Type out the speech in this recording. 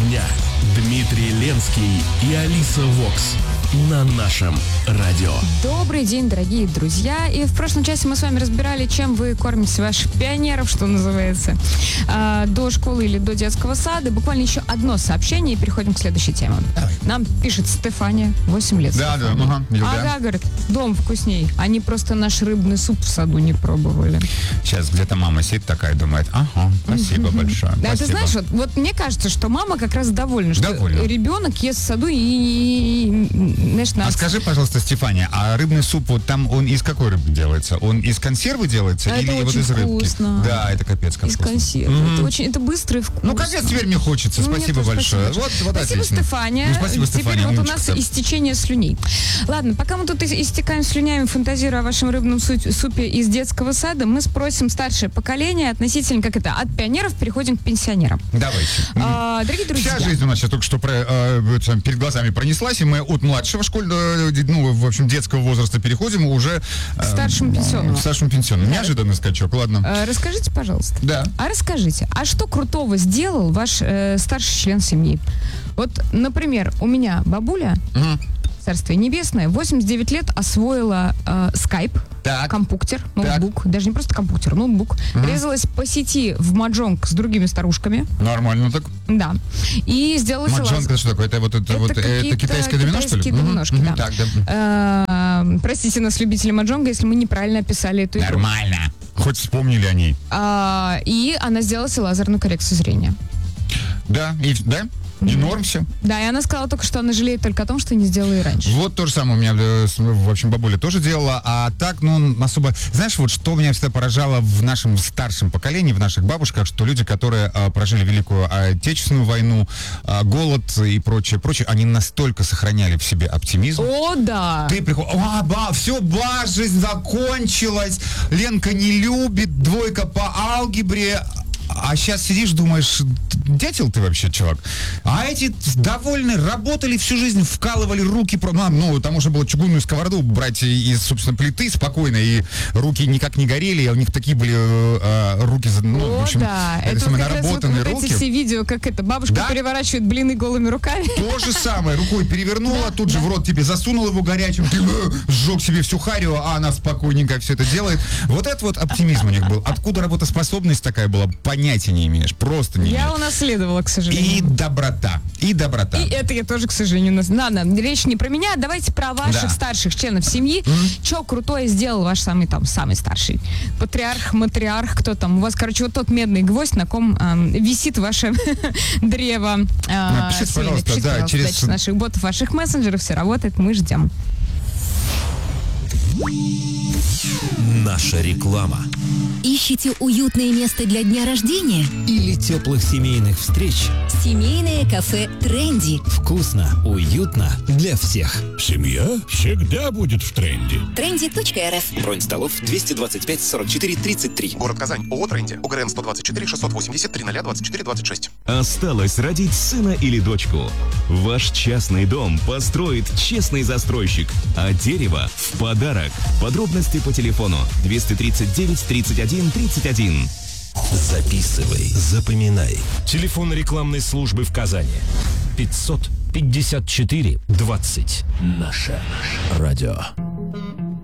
дня. Дмитрий Ленский и Алиса Вокс на нашем радио. Добрый день, дорогие друзья. И в прошлом часе мы с вами разбирали, чем вы кормите ваших пионеров, что называется, до школы или до детского сада. Буквально еще одно сообщение и переходим к следующей теме. Нам пишет Стефания, 8 лет. Да. Ага, говорит, дом вкусней. Они просто наш рыбный суп в саду не пробовали. Сейчас где-то мама сидит такая, думает, ага, спасибо большое. Да, ты знаешь, вот мне кажется, что мама как раз довольна, что ребенок ест в саду и знаешь, А скажи, пожалуйста, Стефания, а рыбный суп, вот там он из какой рыбы делается? Он из консервы делается или вот из рыбки? Вкусно. Да, это капец как вкусно. Из консервы. Это быстро и вкусно. Ну, капец, теперь мне хочется. Спасибо большое. Спасибо, отлично. Стефания. Ну, спасибо, Стефания. Теперь вот у нас истечение слюней. Ладно, пока мы тут истекаем слюнями, фантазируя о вашем рыбном супе из детского сада, мы спросим старшее поколение относительно, от пионеров переходим к пенсионерам. Давайте. Дорогие друзья. Вся жизнь у нас сейчас только что перед глазами пронеслась, и мы от младшего школьного, в общем, детского возраста переходим уже к старшему пенсионному. Да. Неожиданный скачок, ладно. Расскажите, пожалуйста. Да. Расскажите, что крутого сделал ваш старший член семьи? Вот, например, у меня бабуля, царствие небесное, 89 лет освоила скайп, компьютер, ноутбук, даже не просто компьютер, ноутбук, резалась по сети в маджонг с другими старушками. Нормально так. Да. И сделала маджонг, это что такое? Это китайское домино, что ли? Китайские доминошки, да. Так, да. Простите нас, любители маджонга, если мы неправильно описали эту игру. Нормально. Хоть вспомнили о ней. И она сделала себе лазерную коррекцию зрения. Да, и норм все. Да, и она сказала только, что она жалеет только о том, что не сделала и раньше. Вот то же самое у меня, в общем, бабуля тоже делала, а так, особо... Знаешь, вот что меня всегда поражало в нашем старшем поколении, в наших бабушках, что люди, которые прожили Великую Отечественную войну, голод и прочее, они настолько сохраняли в себе оптимизм. О, да! Ты приходишь, все, жизнь закончилась, Ленка не любит, 2 по алгебре. А сейчас сидишь, думаешь, дятел ты вообще, чувак? А эти довольны, работали всю жизнь, вкалывали руки, там уже было чугунную сковороду брать из, собственно, плиты спокойно, и руки никак не горели, а у них такие были руки, в общем, да, это вот наработанные руки. Эти все видео, как бабушка переворачивает блины голыми руками. То же самое, рукой перевернула, тут же в рот тебе засунула его горячим, сжег себе всю харю, а она спокойненько все это делает. Вот это вот оптимизм у них был. Откуда работоспособность такая была, понятия не имеешь, просто не имеешь. Я унаследовала, к сожалению. И доброта. И это я тоже, к сожалению, Ладно, речь не про меня, давайте про ваших старших членов семьи. Что крутое сделал ваш самый старший? Патриарх, матриарх, кто там? У вас, вот тот медный гвоздь, на ком висит ваше древо. Напишите, пожалуйста, через наших ботов, ваших мессенджеров, все работает, мы ждем. Наша реклама. Ищете уютное место для дня рождения? Или теплых семейных встреч? Семейное кафе «Тренди». Вкусно, уютно для всех. Семья всегда будет в тренде. Trendy.rf. Бронь столов 225 44 33. Город Казань. ООО «Тренди». УГРН 124 680 300 24 26. Осталось родить сына или дочку. Ваш частный дом построит честный застройщик, а дерево в подарок. Подробности по телефону 239 31 31. Записывай, запоминай. Телефон рекламной службы в Казани. 554 20. Наше радио.